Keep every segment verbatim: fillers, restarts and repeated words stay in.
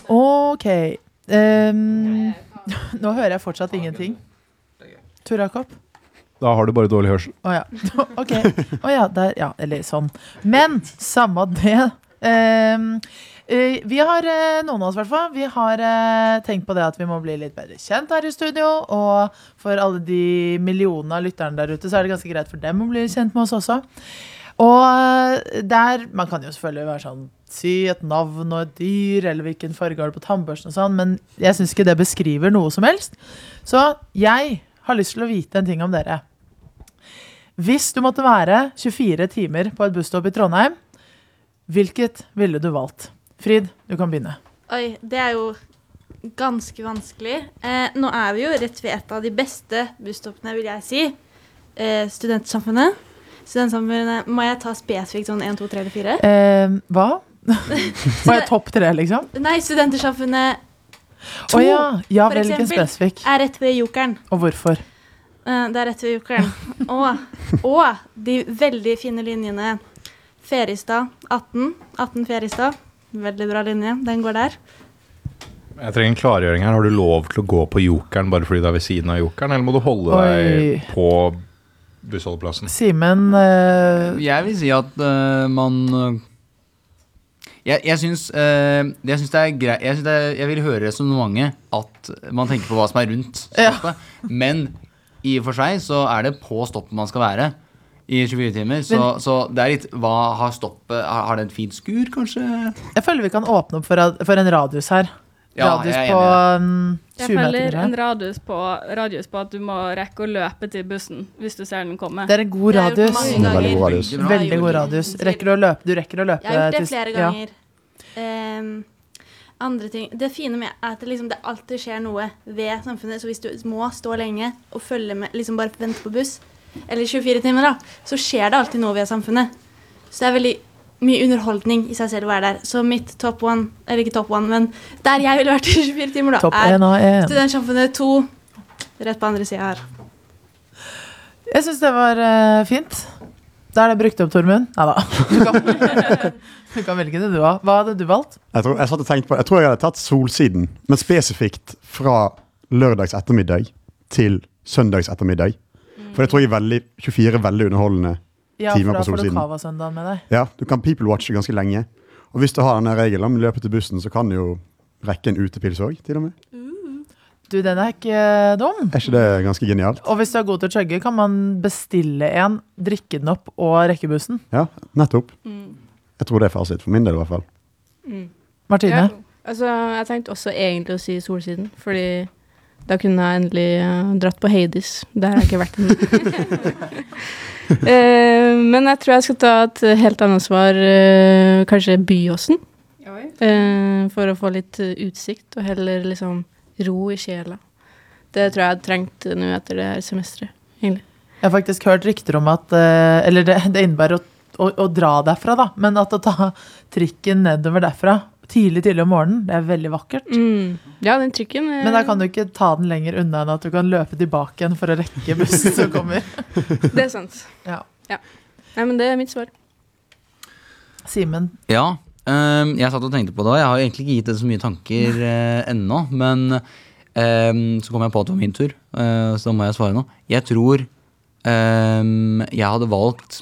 Ok. Um, nå hører jeg fortsatt ingenting. Tor Jakob? Da har du bare dårlig hørsel. Åja, ok. Åja, der, ja, eller sånn. Men, samme det. Um, uh, vi har, uh, noen av oss i hvert fall, vi har uh, tenkt på det at vi må bli litt bedre kjent her i studio, og for alle de millionene av lytterne der ute, så er det ganske greit for dem å bli kjent med oss også. Og uh, der, man kan jo selvfølgelig være sånn, si et navn og et dyr, eller hvilken farge har du på tannbørsten og sånn, men jeg synes ikke det beskriver noe som helst. Så jeg har lyst til å vite en ting om dere. Hvis du måtte være tjuefire timer på et busstopp i Trondheim, hvilket ville du valgt? Frid, du kan begynne. Oi, det er jo ganske vanskelig. Eh, nå er vi jo rett ved et av de beste busstoppene, vil jeg si. Eh, studentsamfunnet. Studentsamfunnet, må jeg ta spesifikt sånn en, to, tre eller fire? Eh, hva? Var jeg topp tre, liksom? Nei, studentersamfunnet to, Åja, ja, for hvilken eksempel, spesifik? er rett ved Jokeren. Og hvorfor? Eh, det er rett ved Jokeren. og, og de veldig fine linjene Feristad atten, atten Feristad, veldig bra linje, den går der. Jeg trenger en klargjøring her. Har du lov til å gå på Jokeren bare fordi det er ved siden av Jokeren, eller må du holde Oi. deg på bussholdeplassen? Simen, uh, Jeg vil si at uh, man uh, Jeg, jeg synes uh, Jeg synes det er greit jeg, synes det er, jeg vil høre resonnementet at man tenker på hva som er rundt stoppet, ja. Men i og for seg så er det på stoppet man skal være i tjuefire timer, så, men, så det er litt, hva har stoppet, har, har det en fint skur kanskje? Jeg føler vi kan åpne opp for, for en radius her. Ja, radius jeg er på enig. um, Jeg føler en radius på, radius på at du må rekke å løpe til bussen hvis du ser den komme. Det er en god radius. Det er veldig god radius. Veldig god radius. Rekker du å løpe? Du rekker å løpe. Jeg har gjort det til, flere ganger. Ja. Um, andre ting. Det fine med er at det, liksom, det alltid skjer noe ved samfunnet, så hvis du må stå lenge og følge med, liksom bare vente på buss, eller tjuefire timer da, så skjer det alltid noe ved samfunnet. Så det er veldig mye underholdning i seg selv å være der. Så mitt top one, eller ikke top one, men der jeg ville vært i tjuefire timer da, top er en av en. Studentsamfunnet to, rett på andre siden her. Jeg synes det var uh, fint. Da er det brukt opp, Tormund. Neida. Du kan, du kan velge det du har. Hva hadde du valgt? Jeg tror jeg, satt og tenkte på, jeg tror jeg hadde tatt Solsiden, men spesifikt fra lørdags ettermiddag til søndags ettermiddag. For jeg tror jeg er veldig, tjuefire veldig underholdende ja, timer på Solsiden. Ja, for da får du Kava-søndagen med deg. Ja, du kan people-watche ganske lenge. Og hvis du har denne regelen om løpet til bussen, så kan du jo rekke en utepils også, til og med. Du, den er ikke dum. Er ikke det ganske genialt? Og hvis du er god til å chugge, kan man bestille en, drikke den opp og rekke bussen. Ja, nettopp. Mm. Jeg tror det er fasit, for min del i hvert fall. Mm. Martine? Ja, altså, jeg tenkte også egentlig å si Solsiden, fordi da kunne jeg endelig uh, dratt på Hades. Der har jeg ikke vært ennå. uh, men jeg tror jeg skal ta et helt annet svar, uh, kanskje Byåsen. Uh, for å få litt uh, utsikt og heller liksom ro i sjela. Det tror jeg jeg trengte nå etter det her semesteret, egentlig. Jeg har faktisk hørt rykter om at, uh, eller det, det innebærer å, å, å dra derfra da, men at å ta trikken nedover derfra, tidlig, tidlig om morgenen, det er veldig vakkert. Mm. Ja, den trikken er... Men da kan du ikke ta den lenger unna enn at du kan løpe tilbake igjen for å rekke bussen som kommer. Det er sant. Ja. Ja. Nei, men det er mitt svar. Simen? Ja, um, jeg satt og tenkte på det, jeg har egentlig ikke gitt det så mye tanker uh, ennå, men um, så kom jeg på at det var min tur, uh, så da må jeg svare nå. Jeg tror um, jeg hadde valgt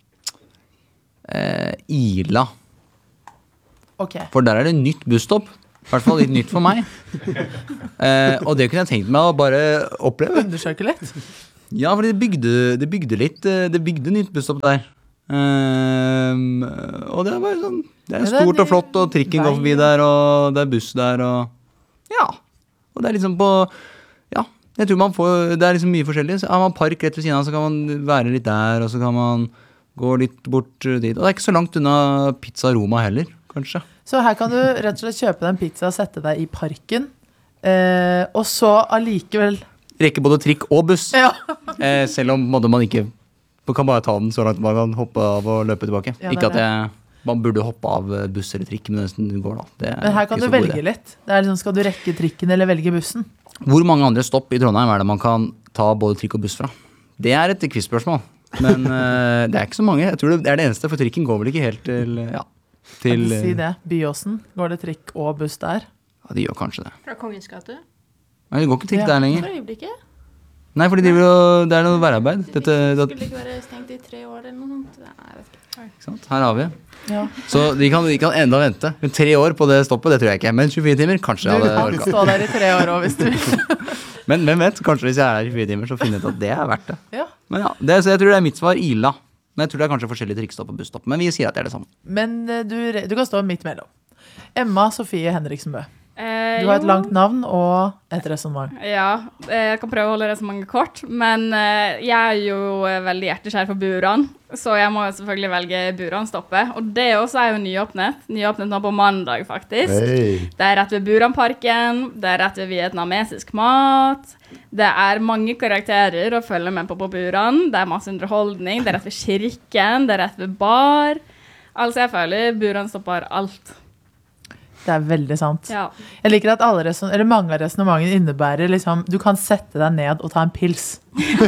uh, Ila. Okay. For der er det nytt busstopp. I hvert fall litt nytt for meg. eh, og det kunne jeg tenkt meg å bare oppleve. Undersøke litt? Ja, for det bygde, det bygde litt, det bygde nytt busstopp der. Eh, og det er bare sånn, det er stort og flott, og trikken går forbi der, og det er buss der, og ja. Og det er liksom på, ja, jeg tror man får, det er liksom mye forskjellig. Så har man park rett ved siden av, så kan man være litt der, og så kan man gå litt bort dit. Og det er ikke så langt unna Pizza Roma heller. Kanskje. Så her kan du rett og slett kjøpe deg en pizza og sette deg i parken, eh, og så allikevel rekke både trikk og buss, ja. eh, selv om måtte man ikke man kan bare ta den så langt man kan hoppe av og løpe tilbake. Ja, ikke at jeg, man burde hoppe av buss eller trikk, men nesten går da. Det men her kan du velge litt. Det er liksom, skal du rekke trikken eller velge bussen? Hvor mange andre stopp i Trondheim er det man kan ta både trikk og buss fra? Det er et quiz-spørsmål, men eh, det er ikke så mange. Jeg tror det er det eneste, for trikken går vel ikke helt til, ja. Til, si det, Byåsen, går det trikk og buss der? Ja, de gjør kanskje det. Fra Kongens gate? Nei, det går ikke trikk Ja. der lenger. For øyeblikket. Nei, for de driver og, det er noe værarbeid. Dette, det, Skulle ikke være stengt i tre år eller noe sånt. Nei, jeg vet ikke. ikke sant? Her har vi. Ja. Så de kan, de kan enda vente. Men tre år på det stoppet, det tror jeg ikke. Men tjuefire timer, kanskje jeg Du hadde kan orket. stå der i tre år også, hvis du vil. Men hvem vet, kanskje hvis jeg er her i tjuefire timer, så finner jeg ut at det er verdt det. Ja. Men ja, det, så jeg tror det er mitt svar, Ila. Men jeg tror det er kanskje forskjellige trikkstopp og busstopp. Men vi sier at det er det samme. Men eh, du, du kan stå midt mellom. Emma Sofie Henriksen Bø. Eh, Du har et jo. langt navn og et resonnement. Ja, jeg kan prøve å holde det så mange kort, men eh, jeg er jo eh, veldig hjertekjær for Buran, så jeg må jo selvfølgelig velge Buran-stoppet. Og det også er jo nyåpnet. Nyåpnet nå på mandag, faktisk. Hey. Det er rett ved Buranparken, det er rett ved vietnamesisk mat. Det er mange karakterer å følge med på på Buran. Det er masse underholdning, det er rett ved kirken, det er rett ved bar. Altså, jeg føler Buran stopper alt. Det er veldig sant. Ja. Jeg liker at alle reson eller mange av resonnementene innebærer liksom, du kan sette deg ned og ta en pils.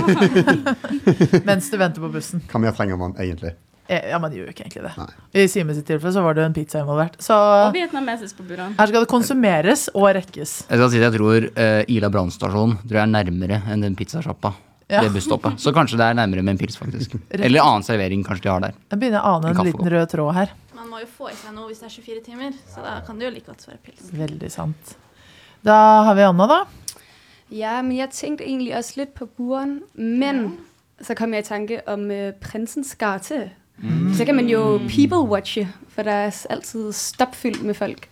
Mens du venter på bussen. Hva mer trenger man egentlig? Eh, Ja, man gjør jo ikke egentlig det. Nei. I Simen sitt tilfelle så var det jo en pizza involvert. Så Og vietnamesisk på Buran. her skal det konsumeres og rekkes. Jeg skal si at jeg tror uh, Ila brannstasjon tror jeg er nærmere enn den pizzasjappa. Ja. Det busstoppet. Så kanskje det er nærmere med en pils, faktisk. Eller annen servering kanskje de har der. Jeg begynner å ane En en kaffe liten godt. rød tråd her. Man må jo få i seg noe hvis det er tjuefire timer, så da kan det jo like godt være pils. Veldig sant. Da har vi Anna da. Ja, men jeg tænkte egentlig også lidt på Buren, men så kom jeg i tanke om uh, Prinsens Gate. Mm. Så kan man jo people-watche, for der er altid stopfyldt med folk.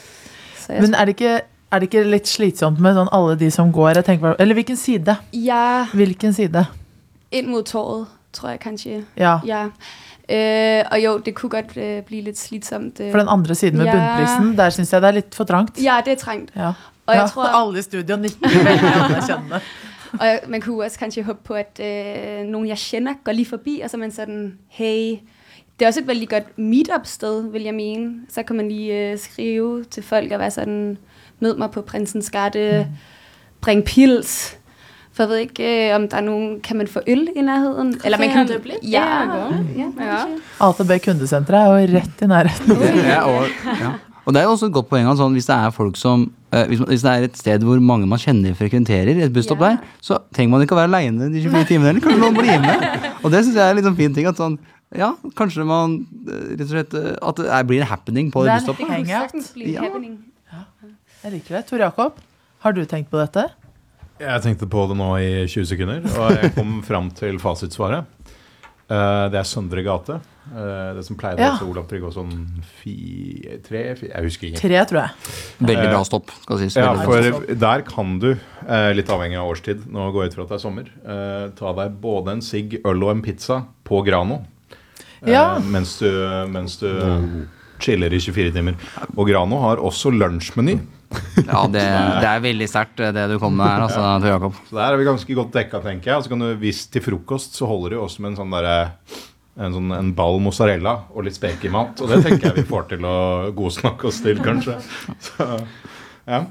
Så jeg Men er det ikke, er det ikke litt slitsomt med sånn alle de som går? Jeg tenker, på- eller hvilken side? Ja, Hvilken side? ind mod torvet, tror jeg kanskje. Ja, Ja. Øh, og jo, det kunne godt øh, blive lidt slitsomt. Øh. for den andre siden med Ja. bunnprisen, der synes jeg det er litt for trangt. Ja, det er trangt. Ja. Og jeg Ja, tror, alle i studio nikker veldig anerkjennende. og jeg, man kunne også kanskje håbe på, at øh, nogen jeg kender går lige forbi, og så er man sådan, hey, det er også et veldig godt meetup-sted, vil jeg mene. Så kan man lige øh, skrive til folk og være sådan, mød mig på Prinsens Gate, mm. bring pils. For jeg ved ikke, øh, om der er nogen, kan man få øl i nærheden? Eller man kan, Dublin? ja, Ja, ja, Ja. A T B kundesenter er jo rett i nærheten. Det er, og, ja. og det er jo også et godt poeng at sånn, hvis det er folk som eh, hvis, man, hvis det er et sted hvor mange man kjenner frekventerer, et busstopp Ja. der, så trenger man ikke å være alene de tjuefire timene, eller kanskje noen blir med. Og det synes jeg er litt sånn fin ting, at sånn, ja, kanskje man eh, rett og slett, eh, at det er, blir en happening på Det det er en busstoppet. det kunne Hangout. sagtens blive en Ja. happening. Jeg liker det. Tor Jakob, har du tenkt på dette? Jeg tenkte på det nå i tjue sekunder, og jeg kom fram til fasitsvaret. Eh, det er Søndre gate. Eh, det som pleide Ja. å hete Olav Tryggvason fi, tre, fi, jeg husker ikke. Tre, tror jeg. Veldig bra Eh, stopp, skal sies. Ja, Veldig bra for stopp. der kan du, eh, litt avhengig av årstid, nå går jeg ut fra at det er sommer, eh, ta deg både en sigg, øl og en pizza på Grano, eh, Ja. mens du, mens du chiller i tjuefire timer. Og Grano har også lunsjmeny, Ja, det, det er veldig sterkt det du kommer med her, altså, Tor Jakob. så der er vi ganske godt dekka, tenker jeg. Og så kan du, hvis til frokost, så holder det jo også med en sånn derre en, sånn, en ball mozzarella og litt spekemat, og det tenker jeg vi får til å godsnakke oss til, kanskje. Så, ja.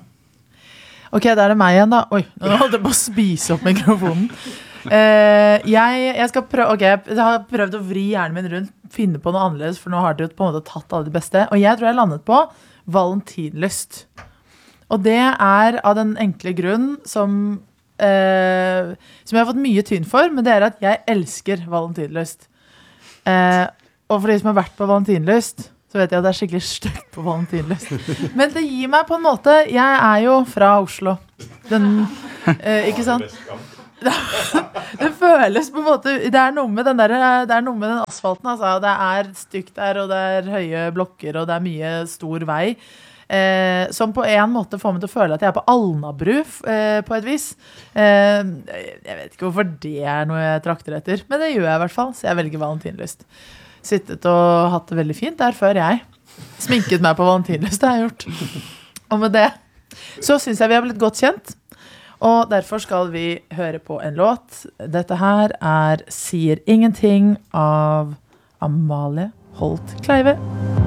Ok, da er det meg igjen da. Oi, nå holdt jeg på å spise opp mikrofonen. Eh, jeg, jeg skal prøve, ok, jeg har prøvd å vri hjernen min rundt, finne på noe annerledes, for nå har dere jo på en måte tatt alle de beste. Og jeg tror jeg landet på valentinlyst. Og det er av den enkle grunn som, eh, som jeg har fått mye tyn for, men det er at jeg elsker valentinlyst. Eh, og for de som har vært på valentinlyst, så vet jeg at det er skikkelig stygt på valentinlyst. Men det gir meg på en måte, jeg er jo fra Oslo. Den, eh, ikke sant? Det føles på en måte, det er noe med den, der, det er noe med den asfalten, altså. Det er stygt der, og det er høye blokker, og det er mye stor vei. Eh, som på en måte får meg til å føle at jeg er på Alnabru eh, på et vis. Eh, jeg vet ikke hvorfor det er noe jeg trakter etter, men det gjør jeg i hvert fall, så jeg velger valentinlyst. Sittet og hatt det veldig fint der før jeg. Sminket meg på valentinlyst, det har jeg gjort. Og med det så synes jeg vi har blitt godt kjent, og derfor skal vi høre på en låt. Dette her er Sier ingenting av Amalie Holt Kleive.